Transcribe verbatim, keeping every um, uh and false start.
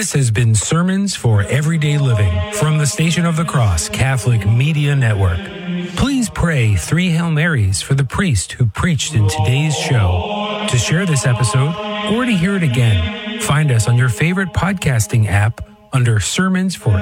This has been Sermons for Everyday Living from the Station of the Cross Catholic Media Network. Please pray three Hail Marys for the priest who preached in today's show. To share this episode or to hear it again, find us on your favorite podcasting app under Sermons for